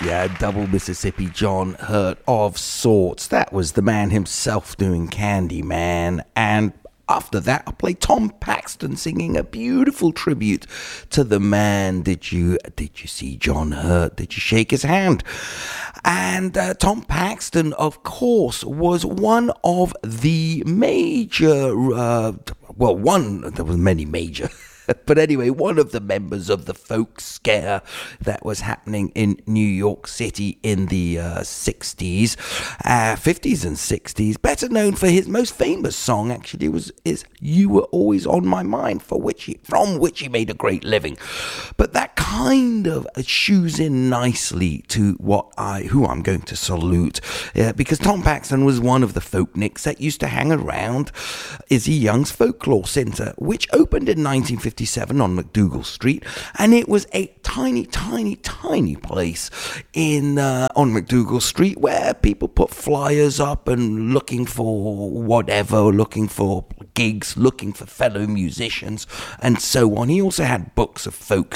Double Mississippi John Hurt of sorts. That was the man himself doing Candyman. And after that, I played Tom Paxton singing a beautiful tribute to the man. Did you see John Hurt? Did you shake his hand? And Tom Paxton, of course, was one of the major, there were many major, but anyway, one of the members of the folk scare that was happening in New York City in the 50s and 60s. Better known for his most famous song, actually, is "You Were Always on My Mind," from which he made a great living. But that kind of shoes in nicely to who I'm going to salute, because Tom Paxton was one of the folkniks that used to hang around Izzy Young's Folklore Centre, which opened in 1957 on MacDougal Street, and it was a tiny place on MacDougal Street where people put flyers up and looking for gigs, looking for fellow musicians, and so on. He also had books of folk